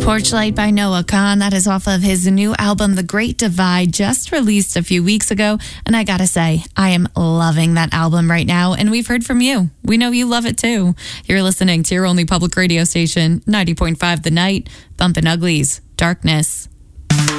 Porchlight by Noah Kahan. That is off of his new album, The Great Divide, just released a few weeks ago. And I gotta say, I am loving that album right now. And we've heard from you. We know you love it too. You're listening to your only public radio station, 90.5 The Night, Bumpin' Uglies, Darkness.